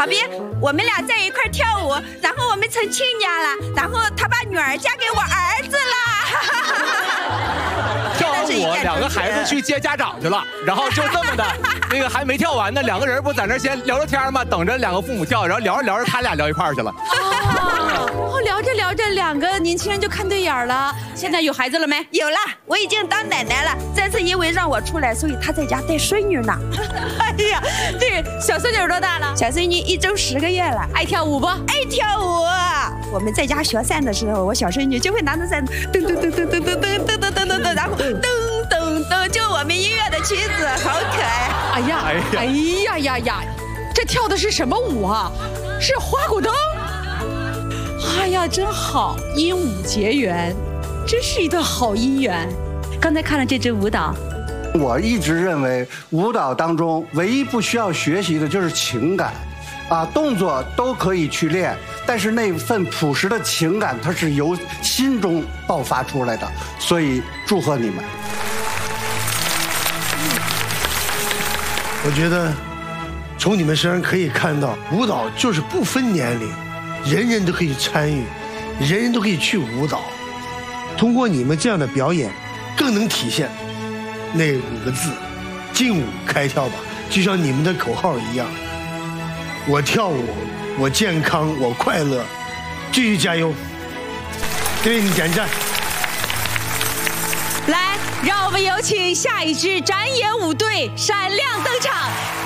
好比我们俩在一块跳舞，然后我们成亲家了，然后他把女儿嫁给我儿子了。 跳完舞，两个孩子去接家长去了，然后就这么的，那个还没跳完呢，两个人不在那先聊着天吗？等着两个父母跳，然后聊着聊着，他俩聊一块儿去了。 哦，聊着聊着，两个年轻人就看对眼了。现在有孩子了没？ 有了，我已经当奶奶了。这次因为让我出来，所以他在家带孙女呢。 哎呀，这小孙女多大了？ 小孙女1周10个月了。 爱跳舞不？ 爱跳舞。我们在家学扇的时候，我小孙女就会拿着扇子噔噔噔噔噔噔噔噔噔噔噔，然后噔噔噔，就我们音乐的曲子，好可爱。 哎呀，哎呀呀呀，这跳的是什么舞啊？是花鼓灯。哎呀，真好，因舞结缘，真是一段好姻缘。刚才看了这支舞蹈， 我一直认为舞蹈当中唯一不需要学习的就是情感，动作都可以去练，但是那份朴实的情感它是由心中爆发出来的，所以祝贺你们。 我觉得从你们身上可以看到，舞蹈就是不分年龄，人人都可以参与，人人都可以去舞蹈。通过你们这样的表演，更能体现那5个字：劲舞开跳吧，就像你们的口号一样。我跳舞，我健康，我快乐，继续加油！对你点赞。 来，让我们有请下一支展演舞队闪亮登场。